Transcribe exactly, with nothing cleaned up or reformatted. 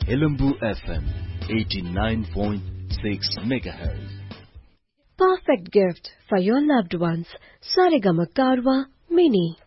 Helambu F M eighty-nine point six megahertz. Perfect gift for your loved ones. Saregama Karwa Mini.